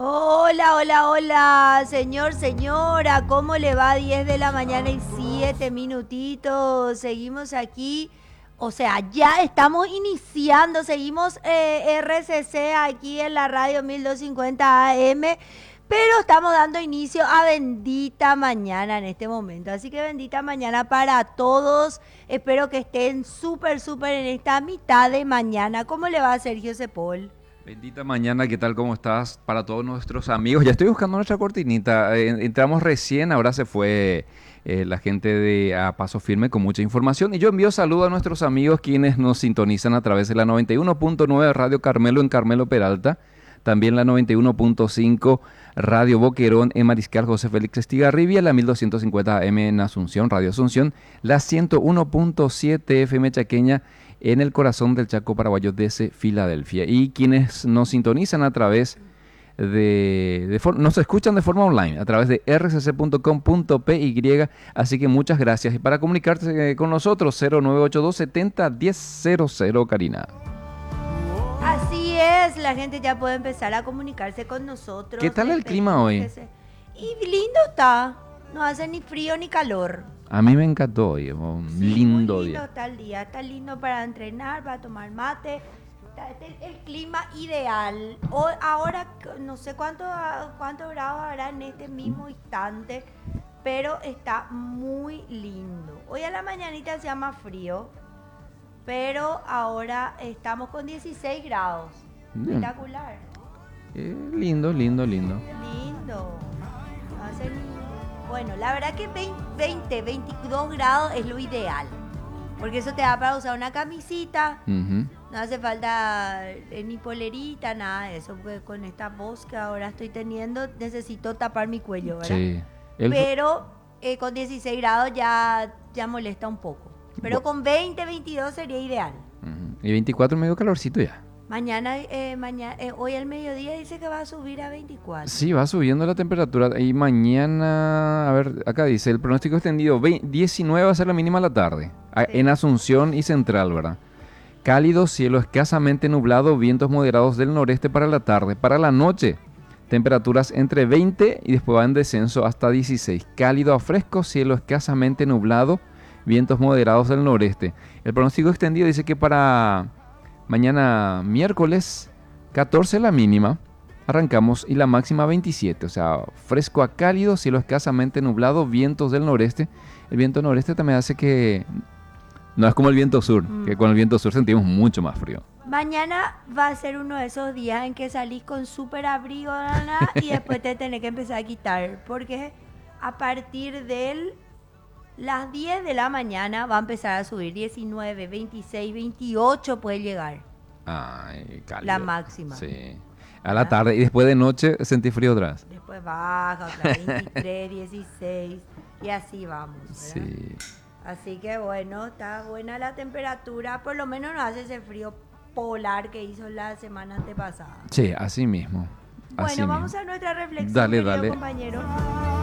Hola, hola, hola, señor, señora, ¿cómo le va? 10 de la mañana y 7 minutitos. Seguimos aquí, o sea, ya estamos iniciando, seguimos RCC aquí en la radio 1250 AM, pero estamos dando inicio a Bendita Mañana en este momento. Así que bendita mañana para todos. Espero que estén súper, súper en esta mitad de mañana. ¿Cómo le va, Sergio Cepol? Bendita mañana, ¿qué tal? ¿Cómo estás? Para todos nuestros amigos. Ya estoy buscando nuestra cortinita. Entramos recién, ahora se fue la gente de A Paso Firme con mucha información. Y yo envío saludo a nuestros amigos quienes nos sintonizan a través de la 91.9 Radio Carmelo en Carmelo Peralta. También la 91.5 Radio Boquerón en Mariscal José Félix Estigarribia, la 1250 AM en Asunción, Radio Asunción, la 101.7 FM Chaqueña en el corazón del Chaco paraguayo desde Filadelfia. Y quienes nos sintonizan a través nos escuchan de forma online a través de rcc.com.py. Así que muchas gracias. Y para comunicarse con nosotros, 0982 70 1000, Karina. Así es, la gente ya puede empezar a comunicarse con nosotros. ¿Qué tal el clima hoy? Y lindo está, no hace ni frío ni calor. A mí me encantó hoy, un Sí, lindo muy lindo día. está el día, está lindo para entrenar, para tomar mate. Está el clima ideal. Ahora no sé cuántos grados habrá en este mismo instante, pero está muy lindo. Hoy a la mañanita hacía más frío, pero ahora estamos con 16 grados. Bien. Espectacular. Lindo, lindo, lindo. Lindo. Va a ser- Bueno, la verdad que 20, 22 grados es lo ideal. Porque eso te da para usar una camisita. Ujú. No hace falta ni polerita, nada de eso. Porque con esta voz que ahora estoy teniendo, necesito tapar mi cuello, ¿verdad? Sí. Pero con 16 grados ya molesta un poco. Pero Bu- con 20, 22 sería ideal. Ujú. Y 24 medio calorcito ya. Mañana, hoy al mediodía dice que va a subir a 24. Sí, va subiendo la temperatura. Y mañana, a ver, acá dice, el pronóstico extendido, 19 va a ser la mínima a la tarde. Sí. En Asunción y Central, ¿verdad? Cálido, cielo escasamente nublado, vientos moderados del noreste para la tarde. Para la noche, temperaturas entre 20 y después va en descenso hasta 16. Cálido a fresco, cielo escasamente nublado, vientos moderados del noreste. El pronóstico extendido dice que para mañana miércoles 14 la mínima, arrancamos, y la máxima 27. O sea, fresco a cálido, cielo escasamente nublado, vientos del noreste. El viento noreste también hace que no es como el viento sur, que con el viento sur sentimos mucho más frío. Mañana va a ser uno de esos días en que salís con súper abrigo nana, y después te tenés que empezar a quitar. Porque a partir de las 10 de la mañana va a empezar a subir 19, 26, 28 puede llegar Ay, cálido. la máxima. Sí. A la tarde y después de noche sentí frío otra vez. Después baja, otra 23, 16 y así vamos, ¿verdad? Sí. Así que bueno, está buena la temperatura, por lo menos no hace ese frío polar que hizo la semana antepasada. Sí, así mismo. Así Bueno, vamos mismo. a nuestra reflexión, Dale, querido dale. compañero.